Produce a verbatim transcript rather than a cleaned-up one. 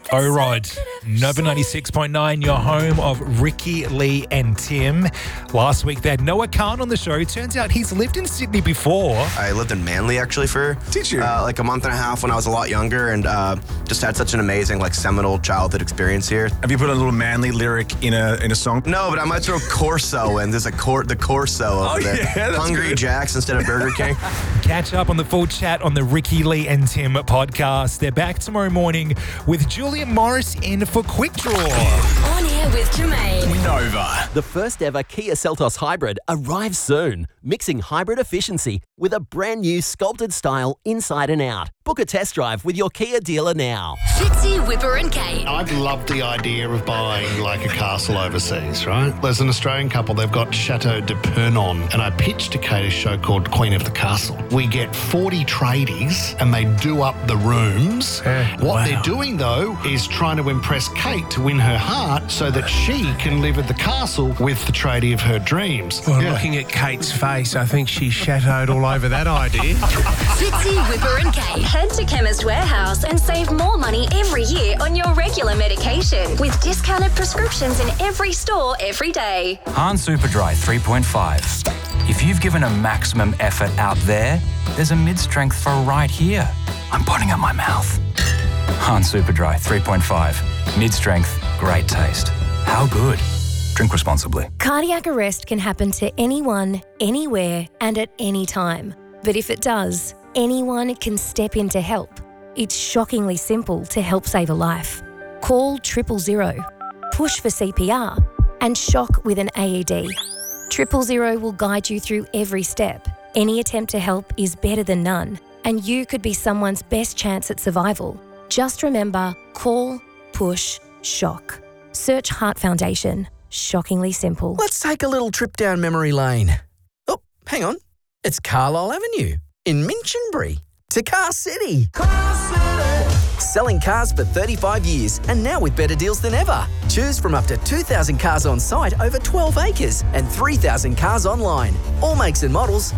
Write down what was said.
O-Rod, Nova ninety-six point nine, your home of Ricky, Lee and Tim. Last week they had Noah Khan on the show. Turns out he's lived in Sydney before. I lived in Manly actually for Did you? Uh, like a month and a half when I was a lot younger, and uh, just had such an amazing like seminal childhood experience here. Have you put a little Manly lyric in a in a song? No, but I might throw Corso in. There's a cor- the Corso over Oh, there. yeah, that's Hungry good. Jacks instead of Burger King. Catch up on the full chat on the Ricky, Lee and Tim podcast. They're back tomorrow morning with Julian Morris in for Quick Draw. On air with Jermaine. Nova. The first ever Kia Seltos Hybrid arrives soon, mixing hybrid efficiency with a brand new sculpted style inside and out. Book a test drive with your Kia dealer now. Fitzy, Whipper and Kate. I'd love the idea of buying like a castle overseas, right? There's an Australian couple, they've got Chateau de Pernon, and I pitched to Kate a show called Queen of the Castle. We get forty tradies and they do up the rooms. what wow. they're doing, though, is trying to impress Kate to win her heart so that she can live at the castle with the tradie of her dreams. Well, Yeah. looking at Kate's face, I think she's shadowed all over that idea. Fitzy, Whipper and Kate. Head to Chemist Warehouse and save more money every year on your regular medication with discounted prescriptions in every store every day. Han Superdry three point five. If you've given a maximum effort out there, there's a mid-strength for right here. I'm putting up my mouth. Han Superdry three point five. Mid-strength, great taste. How good? Drink responsibly. Cardiac arrest can happen to anyone, anywhere, and at any time. But if it does, anyone can step in to help. It's shockingly simple to help save a life. Call triple zero, push for C P R, and shock with an A E D. Triple zero will guide you through every step. Any attempt to help is better than none, and you could be someone's best chance at survival. Just remember, call, push, shock. Search Heart Foundation. Shockingly simple. Let's take a little trip down memory lane. Oh, hang on. It's Carlisle Avenue in Minchinbury to Car City. Car City. Selling cars for thirty-five years and now with better deals than ever. Choose from up to two thousand cars on site over twelve acres and three thousand cars online. All makes and models,